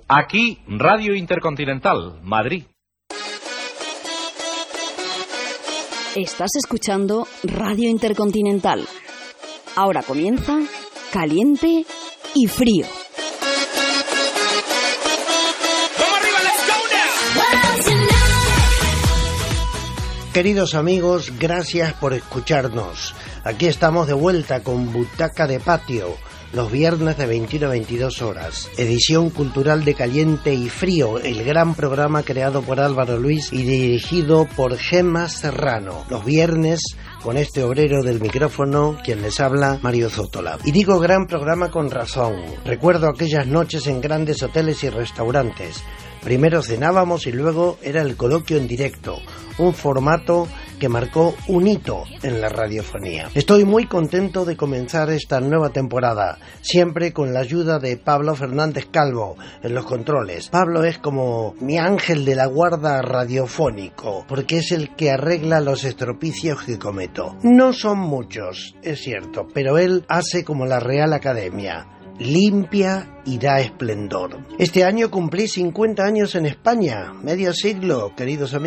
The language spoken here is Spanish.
Aquí, Radio Intercontinental, Madrid. Estás escuchando Radio Intercontinental. Ahora comienza Caliente y Frío. Queridos amigos, gracias por escucharnos. Aquí estamos de vuelta con Butaca de Patio, los viernes de 21 a 22 horas. Edición cultural de Caliente y Frío, el gran programa creado por Álvaro Luis y dirigido por Gemma Serrano. Los viernes con este obrero del micrófono, quien les habla, Mario Zótola. Y digo gran programa con razón. Recuerdo aquellas noches en grandes hoteles y restaurantes. Primero cenábamos y luego era el coloquio en directo, un formato que marcó un hito en la radiofonía. Estoy muy contento de comenzar esta nueva temporada, siempre con la ayuda de Pablo Fernández Calvo en los controles. Pablo es como mi ángel de la guarda radiofónico, porque es el que arregla los estropicios que cometo. No son muchos, es cierto, pero él hace como la Real Academia. Limpia y da esplendor. Este año cumplí 50 años en España, medio siglo, queridos amigos.